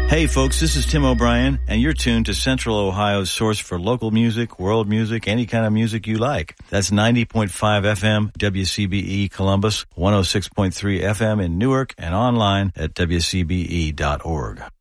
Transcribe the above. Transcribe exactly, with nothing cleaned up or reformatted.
Hey folks, this is Tim O'Brien, and you're tuned to Central Ohio's source for local music, world music, any kind of music you like. That's ninety point five F M, W C B E Columbus, one oh six point three F M in Newark, and online at W C B E dot org.